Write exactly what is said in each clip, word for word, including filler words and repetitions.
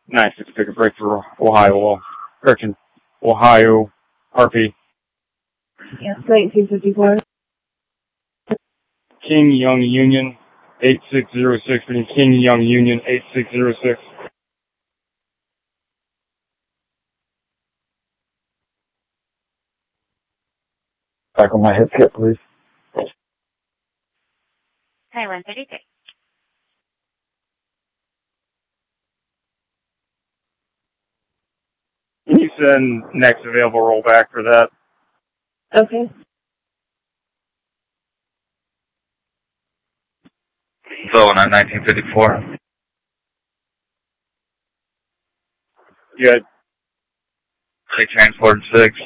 Nice. Let's take a break for Ohio. Correction. Ohio. R P. Yes, nineteen fifty-four. King Young Union, eight six zero six. King Young Union, eight six zero six. Back on my hip kit, please. Taiwan thirty-six. Can you send next available rollback for that? Okay. So on nineteen fifty-four. Yeah. They transported six.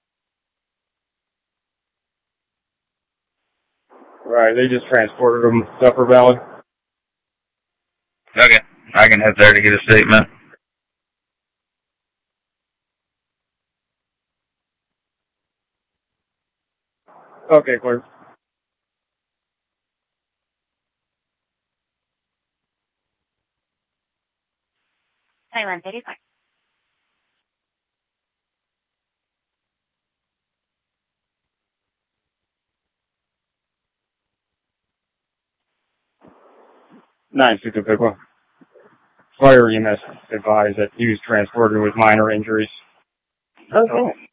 Right, they just transported them to Upper Valley. Okay. I can head there to get a statement. Okay, clear. Taiwan thirty-five. Nice, it's a big one. Fire E M S advised that he was transported with minor injuries. Okay.